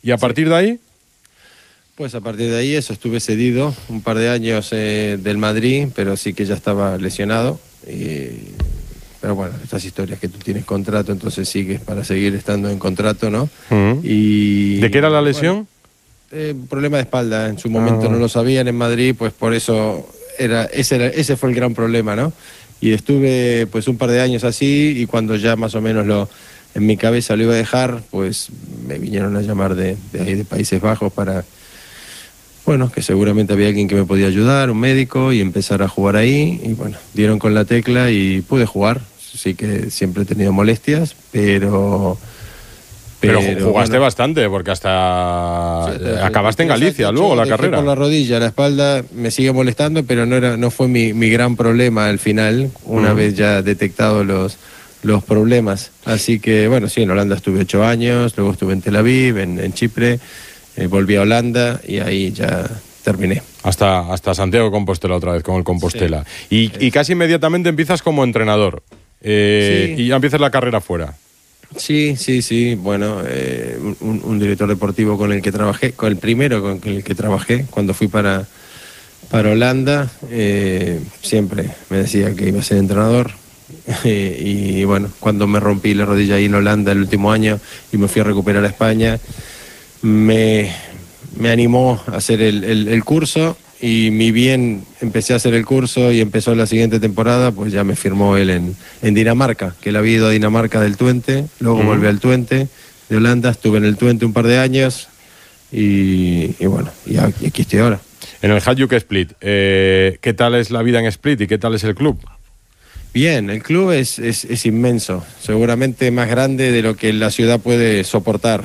¿Y a partir de ahí? Pues a partir de ahí eso, estuve cedido un par de años del Madrid, pero sí que ya estaba lesionado. Pero bueno, estas historias que tú tienes contrato, entonces sigues para seguir estando en contrato, ¿no? ¿De qué era la lesión? Problema de espalda, en su momento no lo sabían en Madrid, pues por eso ese fue el gran problema, ¿no? Y estuve pues un par de años así, y cuando ya más o menos en mi cabeza lo iba a dejar, pues me vinieron a llamar de ahí de Países Bajos para, bueno, que seguramente había alguien que me podía ayudar, un médico, y empezar a jugar ahí, y bueno, dieron con la tecla y pude jugar. Sí que siempre he tenido molestias, pero jugaste bueno, bastante, porque hasta acabaste en Galicia luego la carrera. Por la rodilla, la espalda me sigue molestando, pero no fue mi gran problema al final, una vez ya detectado los problemas. Así que bueno, sí, en Holanda estuve 8 años, luego estuve en Tel Aviv, en Chipre, volví a Holanda y ahí ya terminé. Hasta Santiago de Compostela otra vez, con el Compostela. Sí. Y casi inmediatamente empiezas como entrenador. Sí. Y ya empiezas la carrera fuera. Sí. Bueno, un director deportivo con el que trabajé, con el primero con el que trabajé cuando fui para Holanda, siempre me decía que iba a ser entrenador. Y bueno, cuando me rompí la rodilla ahí en Holanda el último año y me fui a recuperar a España, me animó a hacer el curso, y mi bien empecé a hacer el curso y empezó la siguiente temporada, pues ya me firmó él en Dinamarca, que él había ido a Dinamarca del Twente, luego volví al Twente de Holanda, estuve en el Twente un par de años y bueno, y aquí estoy ahora. En el Hajduk Split, ¿qué tal es la vida en Split y qué tal es el club? Bien, el club es inmenso, seguramente más grande de lo que la ciudad puede soportar.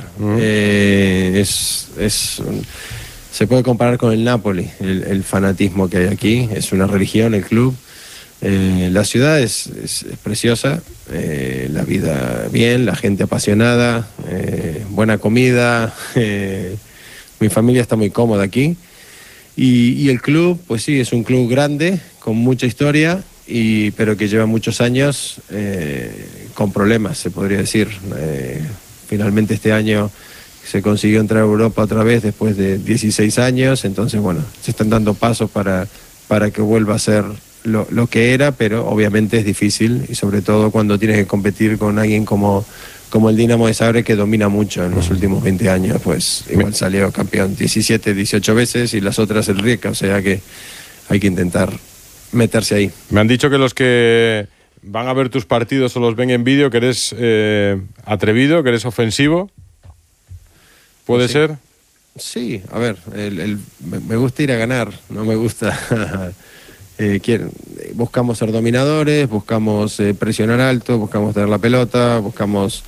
Se puede comparar con el Napoli, el fanatismo que hay aquí, es una religión el club. La ciudad es preciosa, la vida bien, la gente apasionada, buena comida, mi familia está muy cómoda aquí. Y el club, pues sí, es un club grande, con mucha historia, pero que lleva muchos años con problemas, se podría decir. Finalmente este año se consiguió entrar a Europa otra vez después de 16 años, entonces bueno, se están dando pasos para que vuelva a ser lo que era, pero obviamente es difícil, y sobre todo cuando tienes que competir con alguien como el Dinamo de Zagreb, que domina mucho en los últimos 20 años, pues igual salió campeón 17, 18 veces y las otras el Rijeka, o sea que hay que intentar meterse ahí. Me han dicho que los que van a ver tus partidos o los ven en vídeo, que eres atrevido, que eres ofensivo. ¿Puede ser? Sí, a ver, me gusta ir a ganar, no me gusta... buscamos ser dominadores, buscamos presionar alto, buscamos tener la pelota, buscamos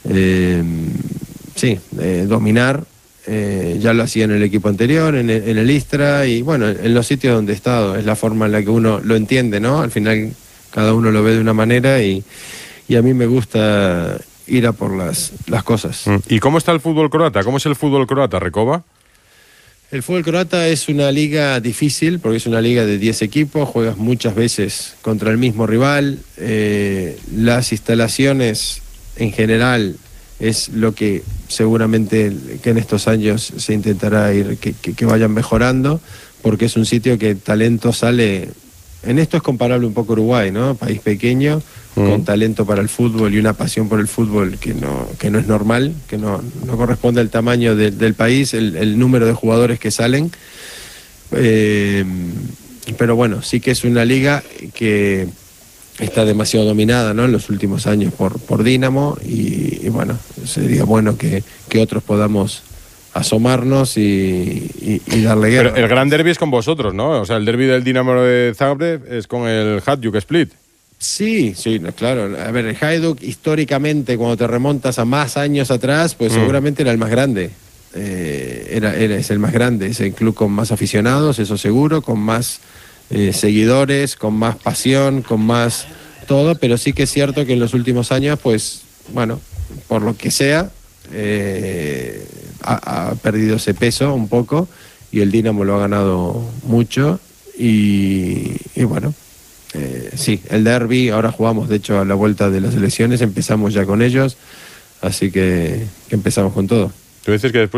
dominar. Ya lo hacía en el equipo anterior, en el Istra, y bueno, en los sitios donde he estado, es la forma en la que uno lo entiende, ¿no? Al final cada uno lo ve de una manera, y a mí me gusta ir a por las cosas. ¿Y cómo está el fútbol croata? ¿Cómo es el fútbol croata, Recoba? El fútbol croata es una liga difícil, porque es una liga de 10 equipos, juegas muchas veces contra el mismo rival, las instalaciones en general es lo que seguramente que en estos años se intentará ir, que vayan mejorando, porque es un sitio que talento sale... En esto es comparable un poco a Uruguay, ¿no? País pequeño, con talento para el fútbol y una pasión por el fútbol que no es normal, que no corresponde al tamaño del país, el número de jugadores que salen. Pero bueno, sí que es una liga que está demasiado dominada, ¿no?, en los últimos años por Dinamo, y bueno, sería bueno que otros podamos asomarnos y darle guerra. Pero el gran derbi es con vosotros, ¿no? O sea, el derbi del Dinamo de Zagreb es con el Hajduk Split. Sí, claro. A ver, el Hajduk históricamente, cuando te remontas a más años atrás, pues seguramente era el más grande. Es el más grande, es el club con más aficionados, eso seguro, con más seguidores, con más pasión, con más todo, pero sí que es cierto que en los últimos años, pues, bueno, por lo que sea, ha perdido ese peso un poco, y el Dinamo lo ha ganado mucho, y bueno, sí, el derbi, ahora jugamos de hecho a la vuelta de las elecciones, empezamos ya con ellos, así que empezamos con todo. Tú dices que después